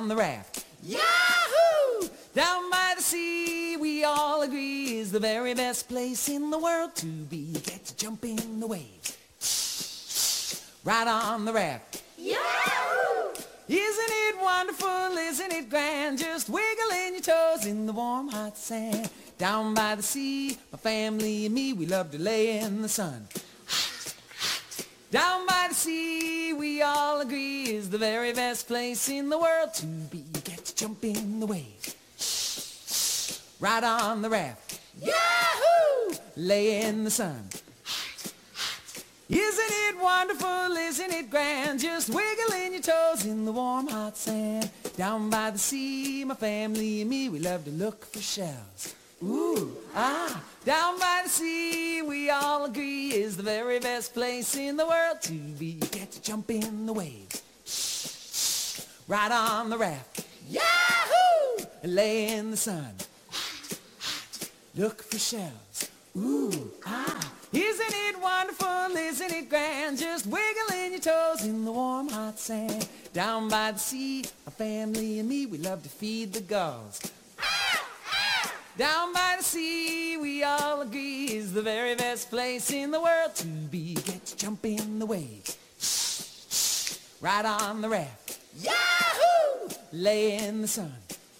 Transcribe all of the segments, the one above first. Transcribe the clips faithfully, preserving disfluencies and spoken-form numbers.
on the raft. Yahoo! Down by the sea, we all agree, is the very best place in the world to be. Get to jump in the waves. Right on the raft. Yahoo! Isn't it wonderful, isn't it grand? Just wiggling your toes in the warm hot sand. Down by the sea, my family and me, we love to lay in the sun. Down by the sea, we all agree, is the very best place in the world to be. Get to jump in the waves. Right on the raft. Yahoo! Lay in the sun. Isn't it wonderful, isn't it grand? Just wiggling your toes in the warm hot sand. Down by the sea, my family and me, we love to look for shells. Ooh, ah, down by the sea, we all agree, is the very best place in the world to be. Get to jump in the waves. Right on the raft. Yahoo! And lay in the sun. Look for shells. Ooh, ah, isn't it wonderful, isn't it grand? Just wiggling your toes in the warm hot sand. Down by the sea, my family and me, we love to feed the gulls. Down by the sea, we all agree, is the very best place in the world to be. Get to jump in the waves. Right on the raft. Yahoo! Lay in the sun.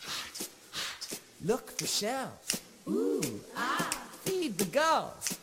Look for shells. Ooh, ah, feed the gulls.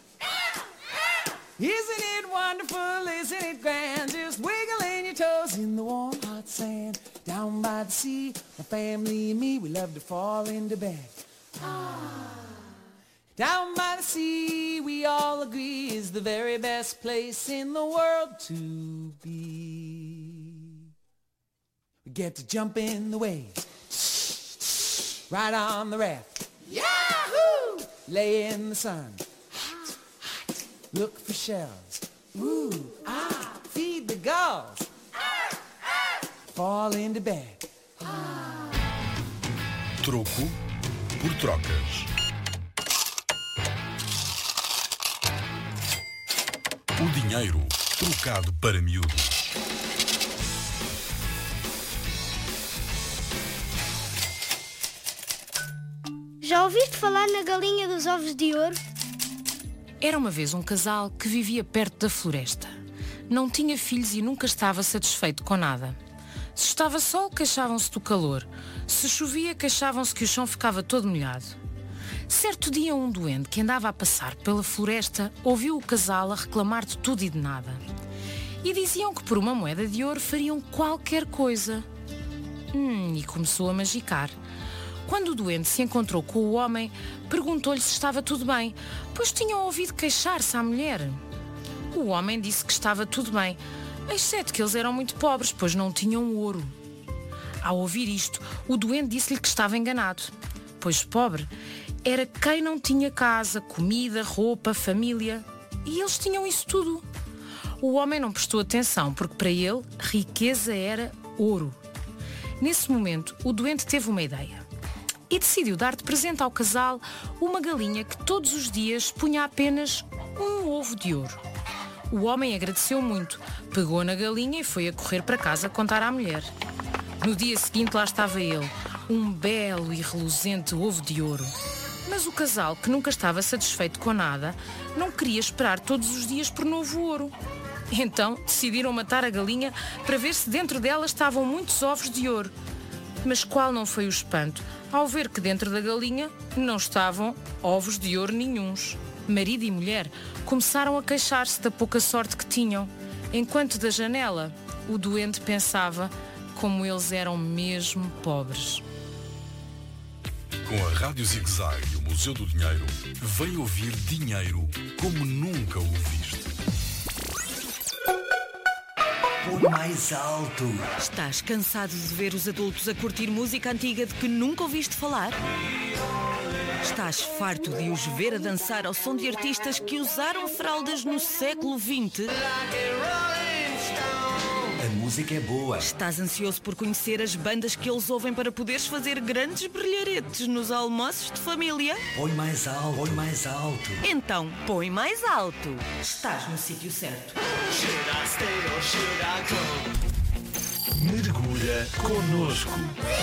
Isn't it wonderful, isn't it grand? Just wiggling your toes in the warm hot sand. Down by the sea, my family and me, we love to fall into bed. Ah. Down by the sea, we all agree, is the very best place in the world to be. We get to jump in the waves. Right on the raft. Yahoo! Lay in the sun. Look for shells. Ooh, ah, feed the gulls. Fall into bed. Ah. Troco por trocas. O dinheiro trocado para miúdos. Já ouviste falar na galinha dos ovos de ouro? Era uma vez um casal que vivia perto da floresta. Não tinha filhos e nunca estava satisfeito com nada. Se estava sol, queixavam-se do calor. Se chovia, queixavam-se que o chão ficava todo molhado. Certo dia, um doente que andava a passar pela floresta ouviu o casal a reclamar de tudo e de nada. E diziam que por uma moeda de ouro fariam qualquer coisa. Hum, e começou a magicar. Quando o doente se encontrou com o homem, perguntou-lhe se estava tudo bem, pois tinham ouvido queixar-se à mulher. O homem disse que estava tudo bem, exceto que eles eram muito pobres, pois não tinham ouro. Ao ouvir isto, o doente disse-lhe que estava enganado, pois pobre era quem não tinha casa, comida, roupa, família, e eles tinham isso tudo. O homem não prestou atenção, porque para ele, riqueza era ouro. Nesse momento, o doente teve uma ideia. E decidiu dar de presente ao casal uma galinha que todos os dias punha apenas um ovo de ouro. O homem agradeceu muito, pegou na galinha e foi a correr para casa contar à mulher. No dia seguinte lá estava ele, um belo e reluzente ovo de ouro. Mas o casal, que nunca estava satisfeito com nada, não queria esperar todos os dias por novo ouro. Então decidiram matar a galinha para ver se dentro dela estavam muitos ovos de ouro. Mas qual não foi o espanto ao ver que dentro da galinha não estavam ovos de ouro nenhuns. Marido e mulher começaram a queixar-se da pouca sorte que tinham, enquanto da janela o doente pensava como eles eram mesmo pobres. Com a Rádio Zig-Zag e o Museu do Dinheiro, vem ouvir dinheiro como nunca o viste. Põe mais alto. Estás cansado de ver os adultos a curtir música antiga de que nunca ouviste falar? Estás farto de os ver a dançar ao som de artistas que usaram fraldas no século vinte? A música é boa. Estás ansioso por conhecer as bandas que eles ouvem para poderes fazer grandes brilharetes nos almoços de família? Põe mais alto, põe mais alto. Então, põe mais alto. Estás no sítio certo. Mergulha connosco.